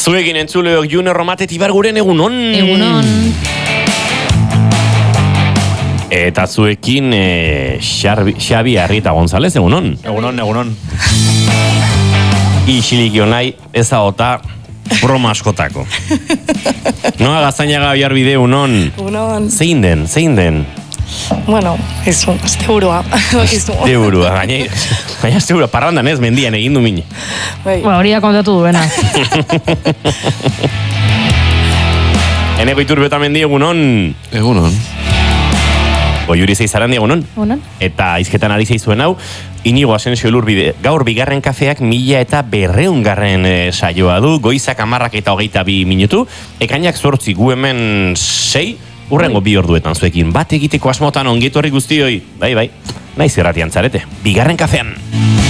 Zuekin entzuleok June Romatet Ibarguren egunon. Egunon. Eta zuekin Xabi Arrieta González, egunon. Egunon. Ixilik jonai ez agota broma askotako. Noa Gaztainaga Oiarbide, egunon. Egunon. Zein den? Bueno, ez burua. Baina burua, parrandan ez, mendian egin du mine. Hori da kontatu duena. Eneko Iturbeta mendi, egunon. Egunon. Goiuri Zeizarandi, egunon. Egunon. Eta izketan ari zeizuen hau, Inigo Asensio Elurbide, gaur bigarren kafeak 1200 saioa du, goizak 10:22 minutu, ekainak 8, gu hemen 6, urrengo 2 orduetan zuekin. Bat egiteko asmotan ongi etorri guztioi, bai, naiz irratian zarete, bigarren kafean.